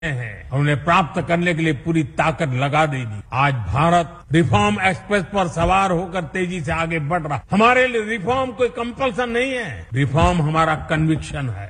हैं, उन्हें प्राप्त करने के लिए पूरी ताकत लगा देगी। आज भारत रिफॉर्म एक्सप्रेस पर सवार होकर तेजी से आगे बढ़ रहा। हमारे लिए रिफॉर्म कोई कंपल्सन नहीं है, रिफॉर्म हमारा कन्विक्शन है।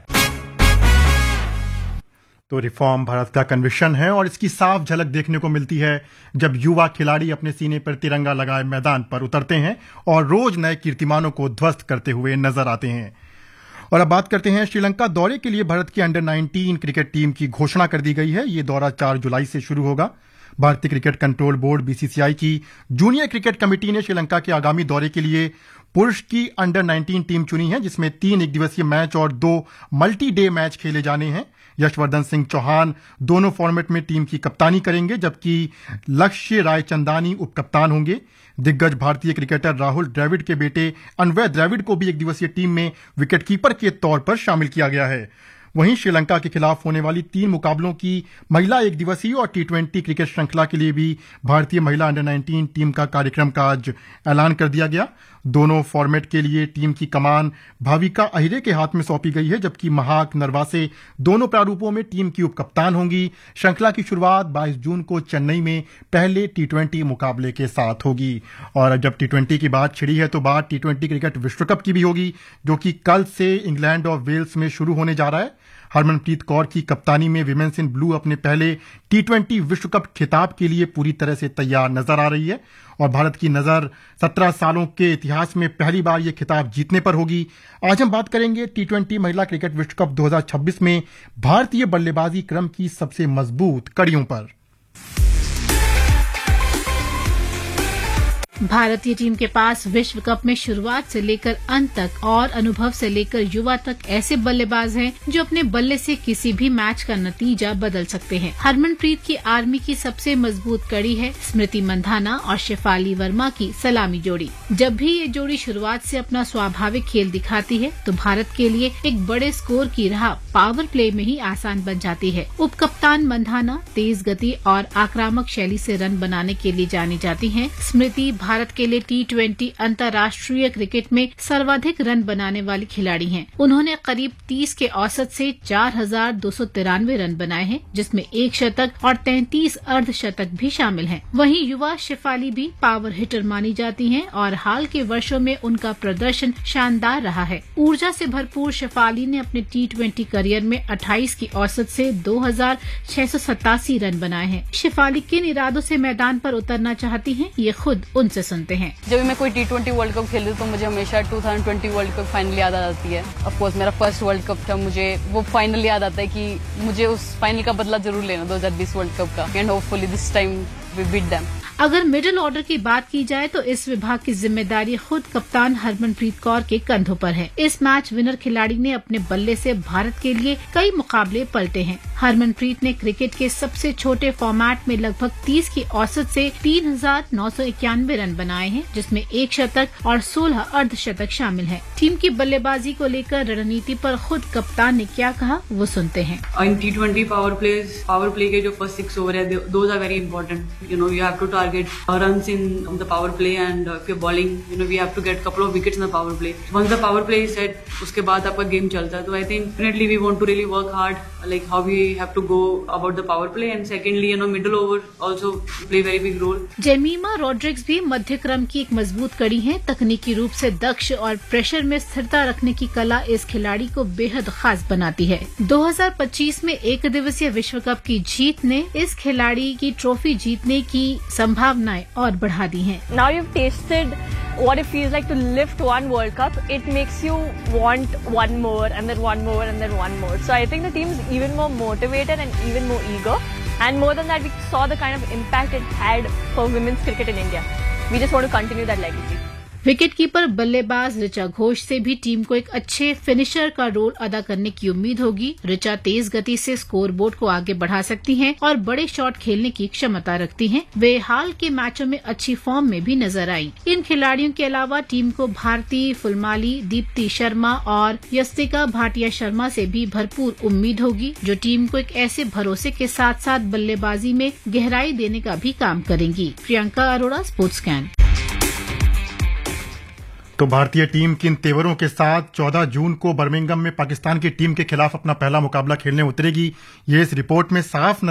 तो रिफॉर्म भारत का कन्विक्शन है और इसकी साफ झलक देखने को मिलती है जब युवा खिलाड़ी अपने सीने पर तिरंगा लगाए मैदान पर उतरते हैं और रोज नए कीर्तिमानों को ध्वस्त करते हुए नजर आते हैं। और अब बात करते हैं श्रीलंका दौरे के लिए भारत की अंडर 19 क्रिकेट टीम की घोषणा कर दी गई है। ये दौरा 4 जुलाई से शुरू होगा। भारतीय क्रिकेट कंट्रोल बोर्ड बीसीसीआई की जूनियर क्रिकेट कमेटी ने श्रीलंका के आगामी दौरे के लिए पुरुष की अंडर 19 टीम चुनी है, जिसमें 3 एकदिवसीय मैच और 2 मल्टी डे मैच खेले जाने हैं। यशवर्धन सिंह चौहान दोनों फॉर्मेट में टीम की कप्तानी करेंगे, जबकि लक्ष्य रायचंदानी उप कप्तान होंगे। दिग्गज भारतीय क्रिकेटर राहुल द्रविड़ के बेटे अन्वय द्रविड़ को भी एक दिवसीय टीम में विकेटकीपर के तौर पर शामिल किया गया है। वहीं श्रीलंका के खिलाफ होने वाली 3 मुकाबलों की महिला एक दिवसीय और T20 क्रिकेट श्रृंखला के लिए भी भारतीय महिला अंडर 19 टीम का कार्यक्रम का आज ऐलान कर दिया गया। दोनों फॉर्मेट के लिए टीम की कमान भाविका अहिरे के हाथ में सौंपी गई है, जबकि महाक नरवासे दोनों प्रारूपों में टीम की उप कप्तान होंगी। श्रृंखला की शुरुआत 22 जून को चेन्नई में पहले T20 मुकाबले के साथ होगी। और जब T20 की बात छिड़ी है तो बात T20 क्रिकेट विश्व कप की भी होगी, जो कि कल से इंग्लैंड और वेल्स में शुरू होने जा रहा है। हरमनप्रीत कौर की कप्तानी में विमेन्स इन ब्लू अपने पहले T20 विश्व कप खिताब के लिए पूरी तरह से तैयार नजर आ रही है और भारत की नजर 17 सालों के इतिहास में पहली बार ये खिताब जीतने पर होगी। आज हम बात करेंगे T20 महिला क्रिकेट विश्व कप 2026 में भारतीय बल्लेबाजी क्रम की सबसे मजबूत कड़ियों पर। भारतीय टीम के पास विश्व कप में शुरुआत से लेकर अंत तक और अनुभव से लेकर युवा तक ऐसे बल्लेबाज हैं जो अपने बल्ले से किसी भी मैच का नतीजा बदल सकते हैं। हरमनप्रीत की आर्मी की सबसे मजबूत कड़ी है स्मृति मंधाना और शेफाली वर्मा की सलामी जोड़ी। जब भी ये जोड़ी शुरुआत से अपना स्वाभाविक खेल दिखाती है तो भारत के लिए एक बड़े स्कोर की राह पावर प्ले में ही आसान बन जाती है। उप कप्तान मंधाना तेज गति और आक्रामक शैली से रन बनाने के लिए जानी जाती हैं। स्मृति भारत के लिए T20 अंतर्राष्ट्रीय क्रिकेट में सर्वाधिक रन बनाने वाली खिलाड़ी हैं। उन्होंने करीब 30 के औसत से 4,293 रन बनाए हैं, जिसमें 1 शतक और 33 अर्धशतक भी शामिल हैं। वहीं युवा शेफाली भी पावर हिटर मानी जाती हैं और हाल के वर्षों में उनका प्रदर्शन शानदार रहा है। ऊर्जा से भरपूर शेफाली ने अपने T20 करियर में 28 की औसत से 2,687 रन बनाए हैं। शेफाली किन इरादों से मैदान पर उतरना चाहती हैं, ये खुद उनसे सुनते हैं। जब मैं कोई T20 वर्ल्ड कप खेलती हूँ तो मुझे हमेशा 2020 वर्ल्ड कप फाइनल याद आ जाती है। ऑफ कोर्स मेरा फर्स्ट वर्ल्ड कप था, मुझे वो फाइनल याद आता है कि मुझे उस फाइनल का बदला जरूर लेना 2020 वर्ल्ड कप का, and hopefully this time we beat them. अगर मिडिल ऑर्डर की बात की जाए तो इस विभाग की जिम्मेदारी खुद कप्तान हरमनप्रीत कौर के कंधों पर है। इस मैच विनर खिलाड़ी ने अपने बल्ले से भारत के लिए कई मुकाबले पलटे हैं। हरमनप्रीत ने क्रिकेट के सबसे छोटे फॉर्मेट में लगभग 30 की औसत से 3,991 रन बनाए हैं, जिसमें 1 शतक और 16 अर्धशतक शामिल हैं। टीम की बल्लेबाजी को लेकर रणनीति पर खुद कप्तान ने क्या कहा, वो सुनते हैं। इन T20 पावर प्ले के जो फर्स्ट 6 ओवर है, those are very important. You have to target runs in the power play, and if you're bowling, we have to get a couple of wickets in the power play. Once the power play is set, उसके बाद आपका game चलता है। तो I think definitely we want to really work hard, like how we have to go about the power play, and secondly, middle over also play very big role. जेमीमा Rodrigues भी मध्य क्रम की एक मजबूत कड़ी है। तकनीकी रूप से दक्ष और प्रेशर में स्थिरता रखने की कला इस खिलाड़ी को बेहद खास बनाती है। 2025 में एक दिवसीय विश्व कप की जीत ने इस खिलाड़ी की ट्रॉफी जीतने की संभावनाएं और बढ़ा दी हैं। Now you've tasted what it feels like to lift one World Cup. It makes you want one more and then one more and then one more. So I think the team is even more motivated and even more eager. And more than that, we saw the kind of impact it had for women's cricket in India. We just want to continue that legacy. Wicketkeeper बल्लेबाज ऋचा घोष से भी team को एक अच्छे finisher का role अदा करने की उम्मीद होगी। ऋचा तेज गति से स्कोरबोर्ड को आगे बढ़ा सकती हैं और बड़े शॉट खेलने की क्षमता रखती हैं। वे हाल के मैचों में अच्छी फॉर्म में भी नजर आई। इन खिलाड़ियों के अलावा टीम को भारती फुलमाली, दीप्ति शर्मा और यस्तिका भाटिया शर्मा से भी भरपूर उम्मीद होगी, जो टीम को एक ऐसे भरोसे के साथ साथ बल्लेबाजी में गहराई देने का भी काम करेंगी। Priyanka Arora, sports can. तो भारतीय टीम किन तेवरों के साथ 14 जून को बर्मिंघम में पाकिस्तान की टीम के खिलाफ अपना पहला मुकाबला खेलने उतरेगी, ये इस रिपोर्ट में साफ